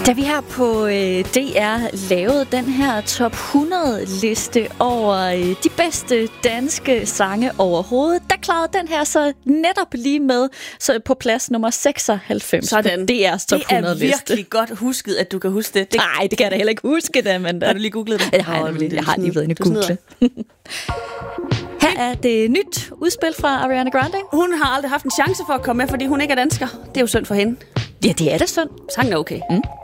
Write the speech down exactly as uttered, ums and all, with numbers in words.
Da vi her på øh, D R lavede den her top hundrede liste over øh, de bedste danske sange overhovedet, der klarede den her så netop lige med så på plads nummer seksoghalvfems. Sådan. På D R's top hundrede liste. Det er virkelig godt husket, at du kan huske det. det... Nej, det kan jeg da heller ikke huske det, Amanda. Har du lige googlet det? Jeg har, oh, jeg, jeg har lige været inde og google. Her er det nyt udspil fra Ariana Grande. Hun har aldrig haft en chance for at komme med, fordi hun ikke er dansker. Det er jo synd for hende. Ja, det er da synd. Sangen er okay. Mm.